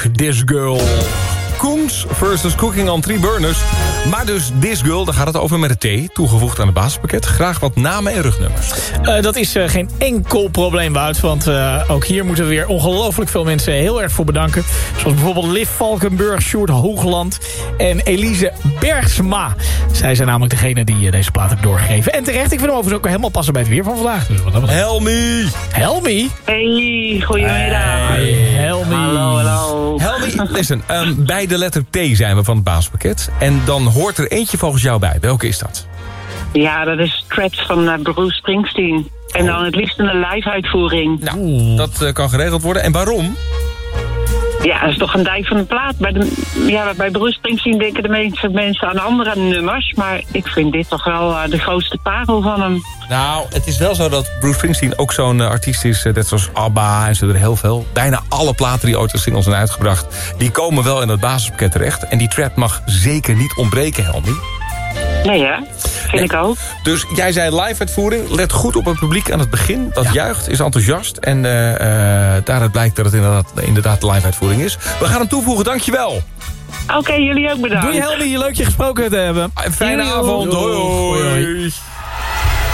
This Girl. Koens versus Cooking on 3 Burners. Maar dus This Girl, daar gaat het over met een T. Toegevoegd aan het basispakket. Graag wat namen en rugnummers. Dat is geen enkel probleem, Wout. Want ook hier moeten we weer ongelooflijk veel mensen heel erg voor bedanken. Zoals bijvoorbeeld Liv Valkenburg, Sjoerd Hoogland en Elise Bergsma. Zij zijn namelijk degene die deze plaat heeft doorgegeven. En terecht, ik vind hem overigens ook helemaal passen bij het weer van vandaag. Dus Helmi! Helmi? Hey, goedemiddag. Hey, Helmi. Hallo. Helmi, listen, bij de letter T zijn we van het basispakket. En dan hoort er eentje volgens jou bij. Welke is dat? Ja, dat is Trapped van Bruce Springsteen. En dan het liefst een live-uitvoering. Nou, dat kan geregeld worden. En waarom? Ja, dat is toch een dijk van de plaat. Bij Bruce Springsteen denken de meeste mensen aan andere nummers. Maar ik vind dit toch wel de grootste parel van hem. Nou, het is wel zo dat Bruce Springsteen ook zo'n artiest is. Net zoals ABBA en zo er heel veel. Bijna alle platen die ooit als singles zijn uitgebracht, die komen wel in het basispakket terecht. En die trap mag zeker niet ontbreken, Helmi. Nee, hè? Vind ik ook. Dus jij zei live-uitvoering. Let goed op het publiek aan het begin. Dat juicht, is enthousiast. En daaruit blijkt dat het inderdaad de live-uitvoering is. We gaan hem toevoegen, dankjewel. Oké, jullie ook bedankt. Doei Helmi, leuk je gesproken te hebben. Fijne avond. Hoi.